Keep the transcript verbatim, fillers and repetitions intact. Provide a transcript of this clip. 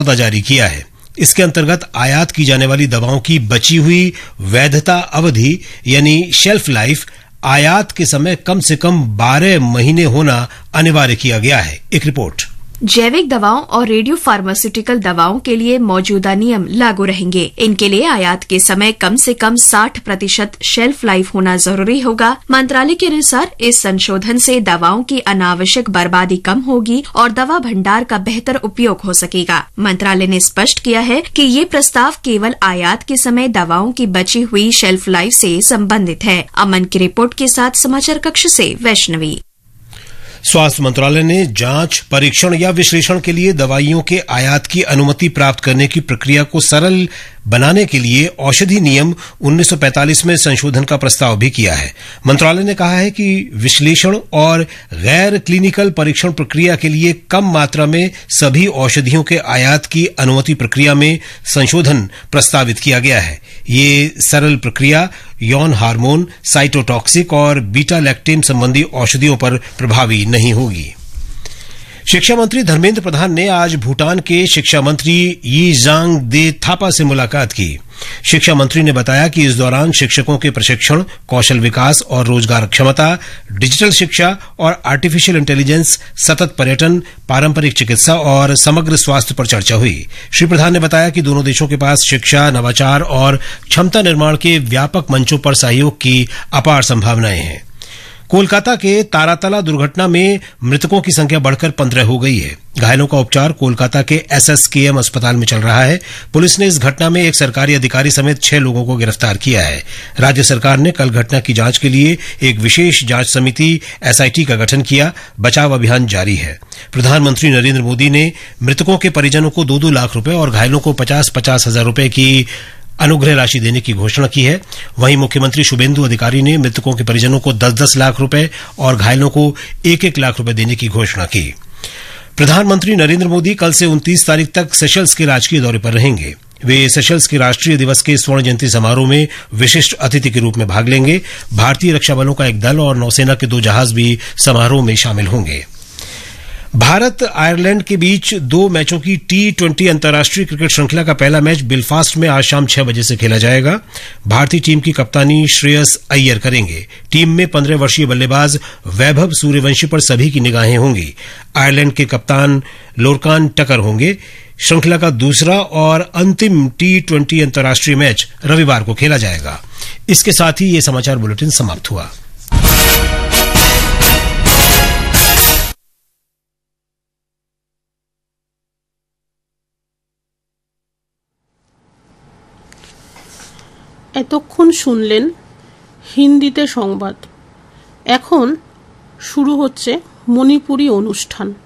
जारी किया है। इसके अंतर्गत आयात की जाने वाली दवाओं की बची हुई वैधता अवधि यानी शेल्फ लाइफ आयात के समय कम से कम बारह महीने होना अनिवार्य किया गया है। एक रिपोर्ट। जैविक दवाओं और रेडियो फार्मास्यूटिकल दवाओं के लिए मौजूदा नियम लागू रहेंगे। इनके लिए आयात के समय कम से कम साठ प्रतिशत शेल्फ लाइफ होना जरूरी होगा। मंत्रालय के अनुसार इस संशोधन से दवाओं की अनावश्यक बर्बादी कम होगी और दवा भंडार का बेहतर उपयोग हो सकेगा। मंत्रालय ने स्पष्ट किया है कि ये प्रस्ताव केवल आयात के समय दवाओं की बची हुई शेल्फ लाइफ से संबंधित है। अमन की रिपोर्ट के साथ समाचार कक्ष से वैष्णवी। स्वास्थ्य मंत्रालय ने जांच, परीक्षण या विश्लेषण के लिए दवाइयों के आयात की अनुमति प्राप्त करने की प्रक्रिया को सरल बनाने के लिए औषधि नियम उन्नीस सौ पैंतालीस में संशोधन का प्रस्ताव भी किया है। मंत्रालय ने कहा है कि विश्लेषण और गैर क्लिनिकल परीक्षण प्रक्रिया के लिए कम मात्रा में सभी औषधियों के आयात की अनुमति प्रक्रिया में संशोधन प्रस्तावित किया गया है। ये सरल प्रक्रिया यौन हार्मोन, साइटोटॉक्सिक और बीटा लैक्टेन संबंधी औषधियों पर प्रभावी नहीं होगी। शिक्षा मंत्री धर्मेंद्र प्रधान ने आज भूटान के शिक्षा मंत्री यीजांग दे थापा से मुलाकात की। शिक्षा मंत्री ने बताया कि इस दौरान शिक्षकों के प्रशिक्षण, कौशल विकास और रोजगार क्षमता, डिजिटल शिक्षा और आर्टिफिशियल इंटेलिजेंस, सतत पर्यटन, पारंपरिक चिकित्सा और समग्र स्वास्थ्य पर चर्चा हुई। श्री प्रधान ने बताया कि दोनों देशों के पास शिक्षा, नवाचार और क्षमता निर्माण के व्यापक मंचों पर सहयोग की अपार संभावनाएं हैं। कोलकाता के तारातला दुर्घटना में मृतकों की संख्या बढ़कर पंद्रह हो गई है। घायलों का उपचार कोलकाता के एसएसकेएम अस्पताल में चल रहा है। पुलिस ने इस घटना में एक सरकारी अधिकारी समेत छह लोगों को गिरफ्तार किया है। राज्य सरकार ने कल घटना की जांच के लिए एक विशेष जांच समिति एसआईटी का गठन किया। बचाव अभियान जारी है। प्रधानमंत्री नरेंद्र मोदी ने मृतकों के परिजनों को दो दो लाख रुपए और घायलों को पचास पचास हजार रुपए की अनुग्रह राशि देने की घोषणा की है। वहीं मुख्यमंत्री शुभेंदु अधिकारी ने मृतकों के परिजनों को दस दस लाख रुपए और घायलों को एक एक लाख रुपए देने की घोषणा की। प्रधानमंत्री नरेंद्र मोदी कल से उनतीस तारीख तक सेशल्स के राजकीय दौरे पर रहेंगे। वे सेशल्स के राष्ट्रीय दिवस के स्वर्ण जयंती समारोह में विशिष्ट अतिथि के रूप में भाग लेंगे। भारतीय रक्षा बलों का एक दल और नौसेना के दो जहाज भी समारोह में शामिल होंगे। भारत आयरलैंड के बीच दो मैचों की टी ट्वेंटी अंतर्राष्ट्रीय क्रिकेट श्रृंखला का पहला मैच बिलफास्ट में आज शाम छह बजे से खेला जाएगा। भारतीय टीम की कप्तानी श्रेयस अय्यर करेंगे। टीम में पंद्रह वर्षीय बल्लेबाज वैभव सूर्यवंशी पर सभी की निगाहें होंगी। आयरलैंड के कप्तान लोरकान टकर होंगे। श्रृंखला का दूसरा और अंतिम टी ट्वेंटी अंतर्राष्ट्रीय मैच रविवार को खेला जाएगा। इसके साथ ही ये समाचार बुलेटिन समाप्त हुआ। এতক্ষণ শুনলেন হিন্দিতে সংবাদ। এখন শুরু হচ্ছে মণিপুরি অনুষ্ঠান।